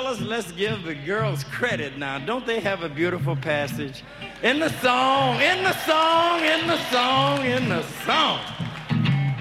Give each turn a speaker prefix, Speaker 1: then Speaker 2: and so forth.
Speaker 1: fellas, let's give the girls credit now. Don't they have a beautiful passage? In the song, in the song, in the song, in the song.